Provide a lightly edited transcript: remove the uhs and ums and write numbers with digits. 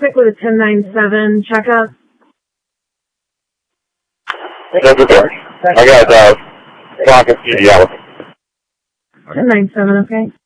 quick with a 1097 checkup? That's okay. I got clock and CDL. 1097, okay.